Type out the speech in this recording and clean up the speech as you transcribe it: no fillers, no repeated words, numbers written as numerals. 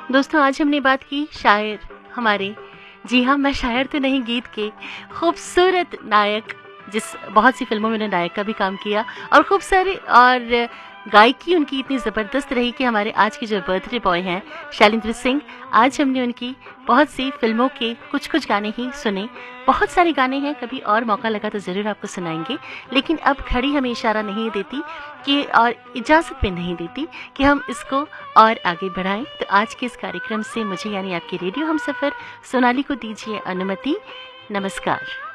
दोस्तों आज हमने बात की शायर हमारे, जी हाँ, मैं शायर तो नहीं, गीत के खूबसूरत नायक, जिस बहुत सी फिल्मों में उन्होंने नायक का भी काम किया और खूब सारे, और गायकी उनकी इतनी ज़बरदस्त रही कि हमारे आज के जो बर्थडे बॉय हैं शैलेंद्र सिंह, आज हमने उनकी बहुत सी फिल्मों के कुछ कुछ गाने ही सुने। बहुत सारे गाने हैं, कभी और मौका लगा तो ज़रूर आपको सुनाएंगे, लेकिन अब घड़ी हमें इशारा नहीं देती कि, और इजाज़त भी नहीं देती कि हम इसको और आगे बढ़ाएं। तो आज के इस कार्यक्रम से मुझे यानी आपके रेडियो हमसफ़र सोनाली को दीजिए अनुमति। नमस्कार।